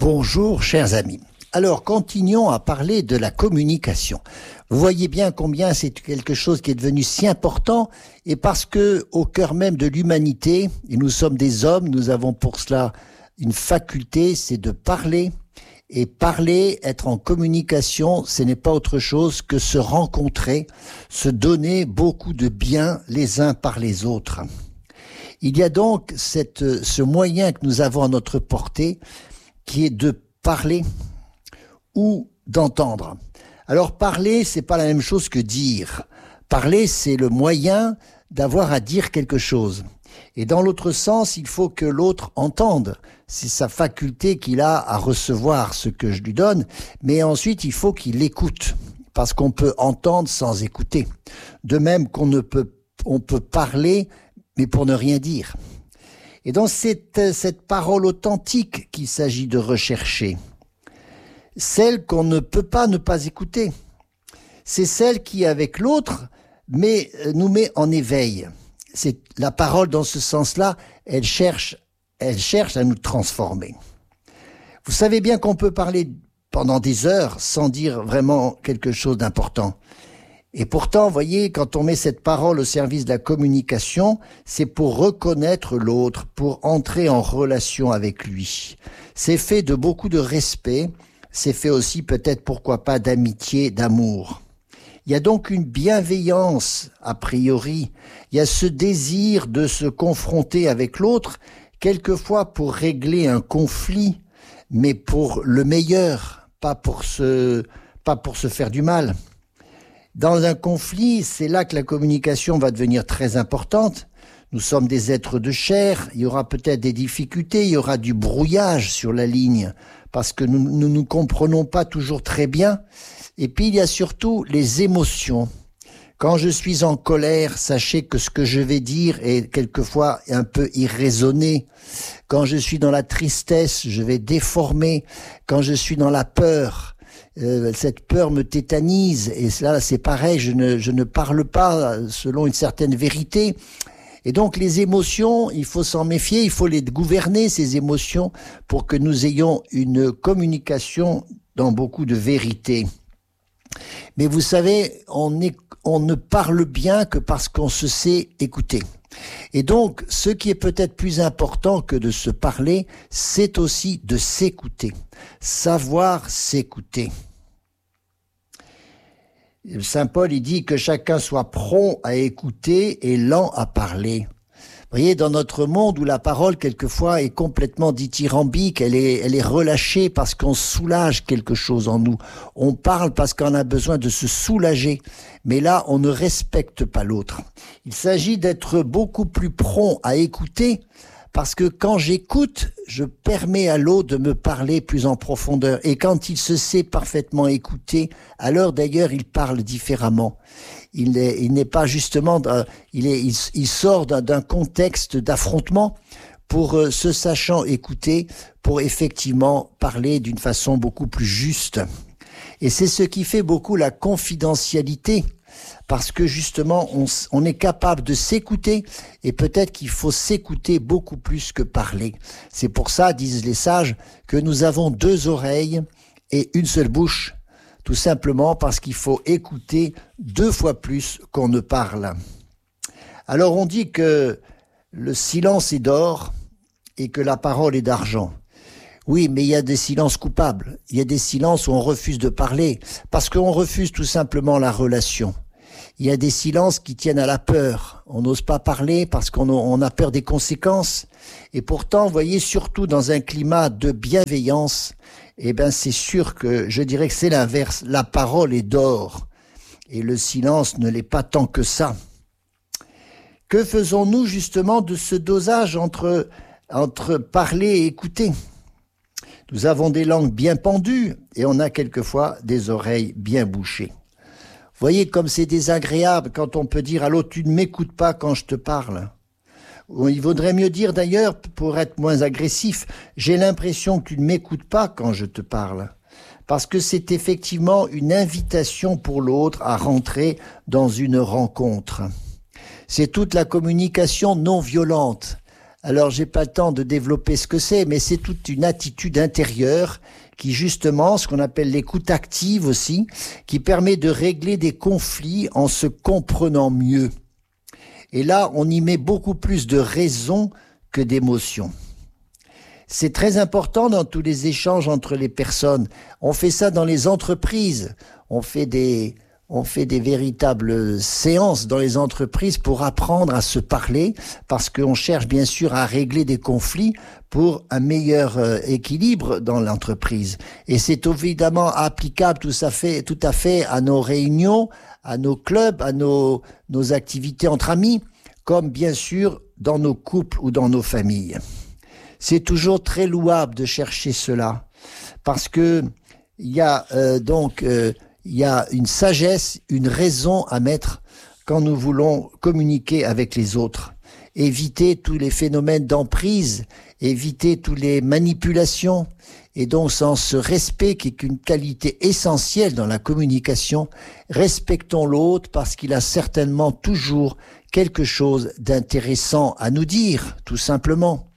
Bonjour chers amis. Alors continuons à parler de la communication. Vous voyez bien combien c'est quelque chose qui est devenu si important et parce que au cœur même de l'humanité, et nous sommes des hommes, nous avons pour cela une faculté, c'est de parler. Et parler, être en communication, ce n'est pas autre chose que se rencontrer, se donner beaucoup de bien les uns par les autres. Il y a donc ce moyen que nous avons à notre portée qui est de parler ou d'entendre. Alors parler, c'est pas la même chose que dire. Parler, c'est le moyen d'avoir à dire quelque chose. Et dans l'autre sens, il faut que l'autre entende. C'est sa faculté qu'il a à recevoir ce que je lui donne. Mais ensuite, il faut qu'il écoute. Parce qu'on peut entendre sans écouter. De même on peut parler, mais pour ne rien dire. Et donc, c'est cette parole authentique qu'il s'agit de rechercher. Celle qu'on ne peut pas ne pas écouter. C'est celle qui, avec l'autre, nous met en éveil. C'est la parole dans ce sens-là, elle cherche à nous transformer. Vous savez bien qu'on peut parler pendant des heures sans dire vraiment quelque chose d'important. Et pourtant, voyez, quand on met cette parole au service de la communication, c'est pour reconnaître l'autre, pour entrer en relation avec lui. C'est fait de beaucoup de respect, c'est fait aussi peut-être, pourquoi pas, d'amitié, d'amour. Il y a donc une bienveillance, a priori. Il y a ce désir de se confronter avec l'autre, quelquefois pour régler un conflit, mais pour le meilleur, pas pour se faire du mal. Dans un conflit, c'est là que la communication va devenir très importante. Nous sommes des êtres de chair, il y aura peut-être des difficultés, il y aura du brouillage sur la ligne, parce que nous ne nous comprenons pas toujours très bien. Et puis il y a surtout les émotions. Quand je suis en colère, sachez que ce que je vais dire est quelquefois un peu irraisonné. Quand je suis dans la tristesse, je vais déformer. Quand je suis dans la peur, cette peur me tétanise. Et là, c'est pareil, je ne parle pas selon une certaine vérité. Et donc les émotions, il faut s'en méfier, il faut les gouverner, ces émotions, pour que nous ayons une communication dans beaucoup de vérité. Mais vous savez, on ne parle bien que parce qu'on se sait écouter. Et donc, ce qui est peut-être plus important que de se parler, c'est aussi de s'écouter. Savoir s'écouter. Saint Paul, il dit que chacun soit prompt à écouter et lent à parler. Vous voyez, dans notre monde où la parole, quelquefois, est complètement dithyrambique, elle est relâchée parce qu'on soulage quelque chose en nous. On parle parce qu'on a besoin de se soulager. Mais là, on ne respecte pas l'autre. Il s'agit d'être beaucoup plus prompt à écouter parce que quand j'écoute, je permets à l'autre de me parler plus en profondeur. Et quand il se sait parfaitement écouter, alors d'ailleurs, il parle différemment. Il n'est pas justement, il sort d'un contexte d'affrontement pour se sachant écouter, pour effectivement parler d'une façon beaucoup plus juste. Et c'est ce qui fait beaucoup la confidentialité, parce que justement, on est capable de s'écouter, et peut-être qu'il faut s'écouter beaucoup plus que parler. C'est pour ça, disent les sages, que nous avons 2 oreilles et une seule bouche. Tout simplement parce qu'il faut écouter 2 fois plus qu'on ne parle. Alors on dit que le silence est d'or et que la parole est d'argent. Oui, mais il y a des silences coupables. Il y a des silences où on refuse de parler parce qu'on refuse tout simplement la relation. Il y a des silences qui tiennent à la peur. On n'ose pas parler parce qu'on a peur des conséquences. Et pourtant, vous voyez, surtout dans un climat de bienveillance, eh ben, c'est sûr que je dirais que c'est l'inverse. La parole est d'or et le silence ne l'est pas tant que ça. Que faisons-nous justement de ce dosage entre parler et écouter? Nous avons des langues bien pendues et on a quelquefois des oreilles bien bouchées. Vous voyez comme c'est désagréable quand on peut dire à l'autre « tu ne m'écoutes pas quand je te parle ». Il vaudrait mieux dire d'ailleurs, pour être moins agressif, « j'ai l'impression que tu ne m'écoutes pas quand je te parle ». Parce que c'est effectivement une invitation pour l'autre à rentrer dans une rencontre. C'est toute la communication non violente. Alors, j'ai pas le temps de développer ce que c'est, mais c'est toute une attitude intérieure qui, justement, ce qu'on appelle l'écoute active aussi, qui permet de régler des conflits en se comprenant mieux. Et là, on y met beaucoup plus de raison que d'émotion. C'est très important dans tous les échanges entre les personnes. On fait ça dans les entreprises. On fait des véritables séances dans les entreprises pour apprendre à se parler, parce qu'on cherche bien sûr à régler des conflits pour un meilleur équilibre dans l'entreprise. Et c'est évidemment applicable tout à fait à nos réunions, à nos clubs, à nos activités entre amis, comme bien sûr dans nos couples ou dans nos familles. C'est toujours très louable de chercher cela, parce que il y a une sagesse, une raison à mettre quand nous voulons communiquer avec les autres. Éviter tous les phénomènes d'emprise, éviter toutes les manipulations, et donc sans ce respect qui est une qualité essentielle dans la communication, respectons l'autre parce qu'il a certainement toujours quelque chose d'intéressant à nous dire, tout simplement.